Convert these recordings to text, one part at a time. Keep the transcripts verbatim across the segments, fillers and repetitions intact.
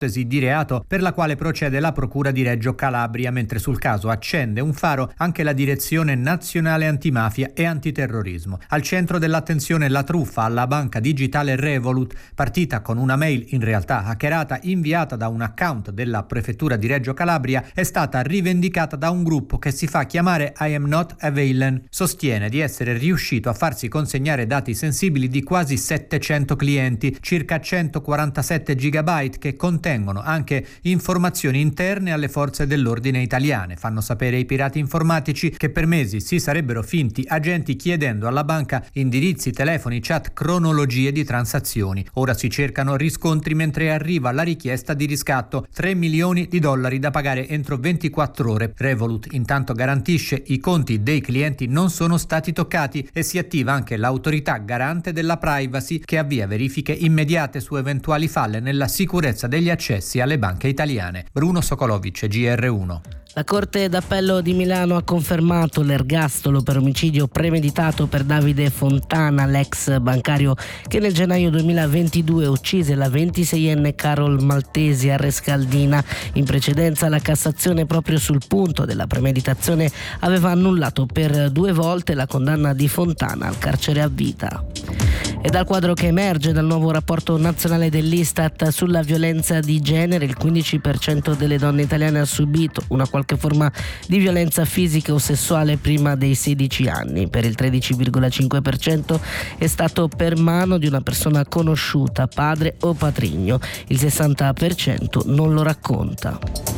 di reato per la quale procede la Procura di Reggio Calabria, mentre sul caso accende un faro anche la Direzione Nazionale Antimafia e Antiterrorismo. Al centro dell'attenzione la truffa alla banca digitale Revolut, partita con una mail in realtà hackerata inviata da un account della Prefettura di Reggio Calabria, è stata rivendicata da un gruppo che si fa chiamare I Am Not a Villain. Sostiene di essere riuscito a farsi consegnare dati sensibili di quasi settecento clienti, circa centoquarantasette gigabyte che contengono anche informazioni interne alle forze dell'ordine italiane. Fanno sapere i pirati informatici che per mesi si sarebbero finti agenti chiedendo alla banca indirizzi, telefoni, chat, cronologie di transazioni. Ora si cercano riscontri mentre arriva la richiesta di riscatto, tre milioni di dollari da pagare entro ventiquattro ore. Revolut intanto garantisce i conti dei clienti non sono stati toccati e si attiva anche l'autorità garante della privacy che avvia verifiche immediate su eventuali falle nella sicurezza degli accessi alle banche italiane. Bruno Sokolovic, G R uno. La Corte d'Appello di Milano ha confermato l'ergastolo per omicidio premeditato per Davide Fontana, l'ex bancario che nel gennaio duemilaventidue uccise la ventiseienne Carol Maltesi a Rescaldina. In precedenza la Cassazione, proprio sul punto della premeditazione, aveva annullato per due volte la condanna di Fontana al carcere a vita. E dal quadro che emerge dal nuovo rapporto nazionale dell'Istat sulla violenza di genere, il quindici per cento delle donne italiane ha subito una qualche forma di violenza fisica o sessuale prima dei sedici anni. Per il tredici virgola cinque per cento è stato per mano di una persona conosciuta, padre o patrigno. Il sessanta per cento non lo racconta.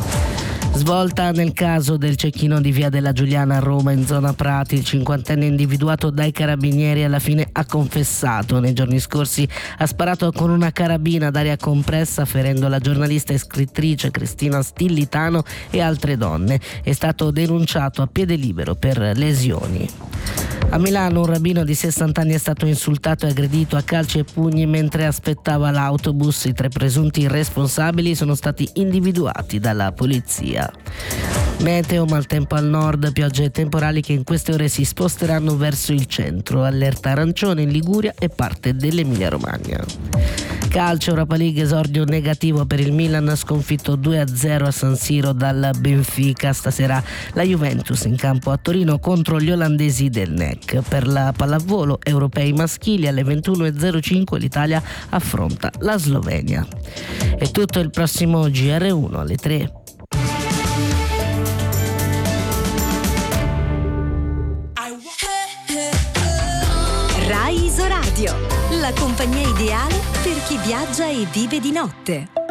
Svolta nel caso del cecchino di Via della Giuliana a Roma, in zona Prati. Il cinquantenne individuato dai carabinieri alla fine ha confessato. Nei giorni scorsi ha sparato con una carabina ad aria compressa, ferendo la giornalista e scrittrice Cristina Stillitano e altre donne. È stato denunciato a piede libero per lesioni. A Milano un rabbino di sessanta anni è stato insultato e aggredito a calci e pugni mentre aspettava l'autobus. I tre presunti responsabili sono stati individuati dalla polizia. Meteo, maltempo al nord, piogge temporali che in queste ore si sposteranno verso il centro. Allerta arancione in Liguria e parte dell'Emilia Romagna. Calcio, Europa League, esordio negativo per il Milan, sconfitto due a zero a San Siro dal Benfica. Stasera la Juventus in campo a Torino contro gli olandesi del N E C. Per la pallavolo, europei maschili alle ventuno e zero cinque l'Italia affronta la Slovenia. È tutto, il prossimo G R uno alle tre. Rai Isoradio, la compagnia ideale per chi viaggia e vive di notte.